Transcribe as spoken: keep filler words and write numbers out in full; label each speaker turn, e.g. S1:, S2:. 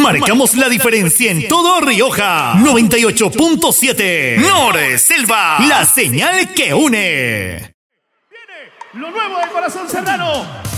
S1: Marcamos la diferencia en todo Rioja. noventa y ocho punto siete. Nor Selva, la señal que une.
S2: Viene lo nuevo de Corazón Serrano.